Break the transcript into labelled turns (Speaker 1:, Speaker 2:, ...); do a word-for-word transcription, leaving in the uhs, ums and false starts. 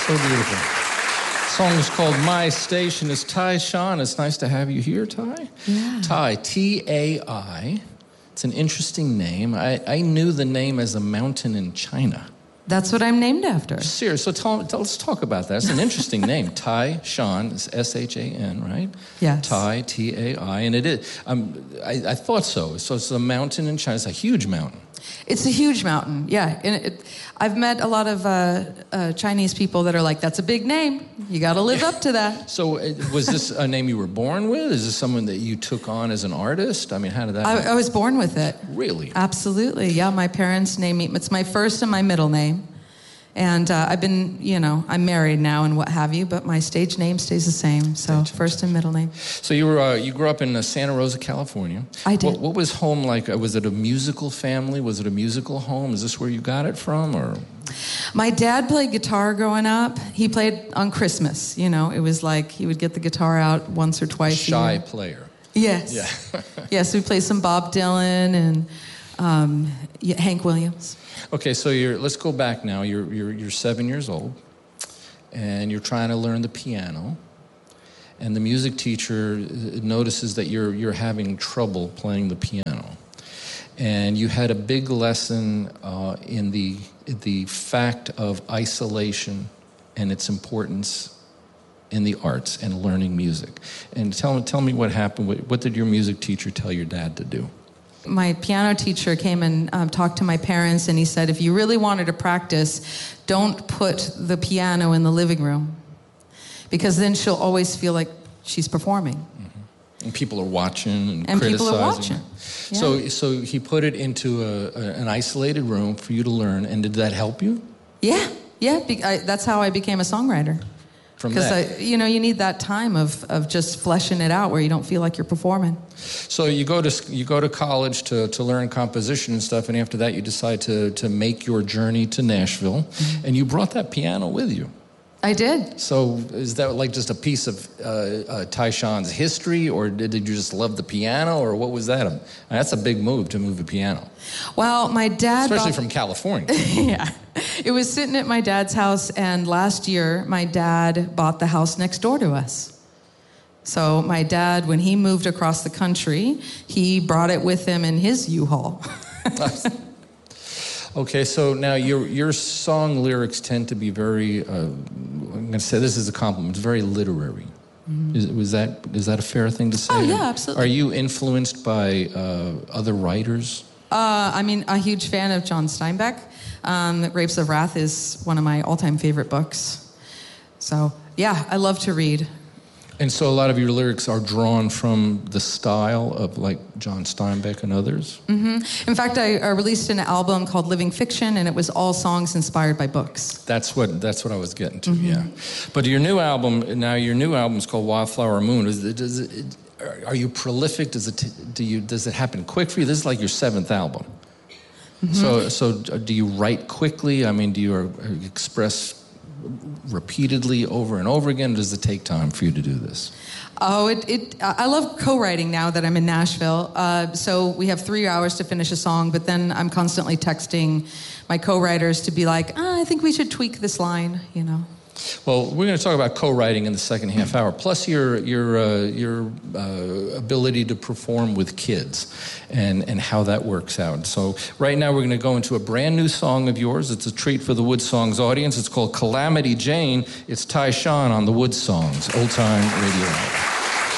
Speaker 1: So beautiful. The song is called My Station. It's Ty Sean. It's nice to have you here, Ty.
Speaker 2: Yeah.
Speaker 1: Ty, T A I. It's an interesting name. I, I knew the name as a mountain in China.
Speaker 2: That's what I'm named after.
Speaker 1: Serious. So tell, tell, let's talk about that. It's an interesting name. Ty Sean. It's S H A N, right?
Speaker 2: Yes.
Speaker 1: Ty, T A I. And it is. Um, I, I thought so. So it's a mountain in China. It's a huge mountain.
Speaker 2: It's a huge mountain, yeah. And it, I've met a lot of uh, uh, Chinese people that are like, that's a big name. You got to live up to that.
Speaker 1: So uh, was this a name you were born with? Is this someone that you took on as an artist? I mean, how did that happen?
Speaker 2: I, I was born with it.
Speaker 1: Really?
Speaker 2: Absolutely, yeah. My parents named me, it's my first and my middle name. And uh, I've been, you know, I'm married now and what have you, but my stage name stays the same. So
Speaker 1: Stage
Speaker 2: first and middle name.
Speaker 1: So you were uh, you grew up in uh, Santa Rosa, California.
Speaker 2: I did.
Speaker 1: What, what was home like? Uh, Was it a musical family? Was it a musical home? Is this where you got it from, or?
Speaker 2: My dad played guitar growing up. He played on Christmas. You know, it was like he would get the guitar out once or twice
Speaker 1: Shy
Speaker 2: a year.
Speaker 1: player.
Speaker 2: Yes.
Speaker 1: Yeah.
Speaker 2: Yes, we played some Bob Dylan and um, yeah, Hank Williams.
Speaker 1: Okay, so you're. Let's go back now. You're you're you're seven years old, and you're trying to learn the piano, and the music teacher notices that you're you're having trouble playing the piano, and you had a big lesson uh, in the the fact of isolation and its importance in the arts and learning music. And tell tell me what happened. What, what did your music teacher tell your dad to do?
Speaker 2: My piano teacher came and um, talked to my parents, and he said, if you really wanted to practice, don't put the piano in the living room, because then she'll always feel like she's performing.
Speaker 1: Mm-hmm. And people are watching and,
Speaker 2: and
Speaker 1: criticizing.
Speaker 2: people are watching. Yeah.
Speaker 1: So, so he put it into a, a, an isolated room for you to learn, and did that help you?
Speaker 2: Yeah, yeah. Be- I, that's how I became a songwriter.
Speaker 1: From that,
Speaker 2: Because you know, you need that time of of just fleshing it out where you don't feel like you're performing.
Speaker 1: so you go to you go to college to, to learn composition and stuff, and after that you decide to to make your journey to Nashville, mm-hmm. and you brought that piano with you.
Speaker 2: I did.
Speaker 1: So is that like just a piece of uh, uh, Ty Sean's history, or did, did you just love the piano, or what was that? That's a big move to move a piano.
Speaker 2: Well, my dad...
Speaker 1: Especially
Speaker 2: bought...
Speaker 1: from California.
Speaker 2: Yeah. It was sitting at my dad's house, and last year, my dad bought the house next door to us. So my dad, when he moved across the country, he brought it with him in his U-Haul.
Speaker 1: Okay, so now your your song lyrics tend to be very, uh, I'm going to say this is a compliment, it's very literary. Mm-hmm. Is, was that, is that a fair thing to say?
Speaker 2: Oh, yeah, absolutely.
Speaker 1: Are you influenced by uh, other writers?
Speaker 2: Uh, I mean, a huge fan of John Steinbeck. Um, Grapes of Wrath is one of my all-time favorite books. So, yeah, I love to read.
Speaker 1: And so a lot of your lyrics are drawn from the style of like John Steinbeck and others?
Speaker 2: Mm-hmm. In fact, I uh, released an album called Living Fiction, and it was all songs inspired by books.
Speaker 1: That's what that's what I was getting to,
Speaker 2: mm-hmm.
Speaker 1: yeah. But your new album, now your new album is called Wildflower Moon. Is it, does it, are you prolific? Does it do you does it happen quick for you? This is like your seventh album. Mm-hmm. So so do you write quickly? I mean, do you express repeatedly over and over again? Does it take time for you to do this?
Speaker 2: Oh, it, it I love co-writing now that I'm in Nashville. Uh, so we have three hours to finish a song, but then I'm constantly texting my co-writers to be like, oh, I think we should tweak this line, you know.
Speaker 1: Well, we're going to talk about co-writing in the second half hour, plus your your uh, your uh, ability to perform with kids and, and how that works out. So right now we're going to go into a brand new song of yours. It's a treat for the Wood Songs audience. It's called Calamity Jane. It's Ty Sean on the Wood Songs, Old Time Radio Hour.